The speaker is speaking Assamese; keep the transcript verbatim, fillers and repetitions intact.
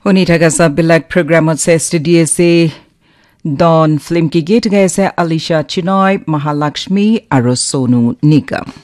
শুনি থকা সববিলাক প্ৰগ্ৰামত এছটিডিএছে ডন ফিল্ম কি গীত গাইছে আলিশা চিনয় মহালক্ষ্মী আৰু সোনু নিগম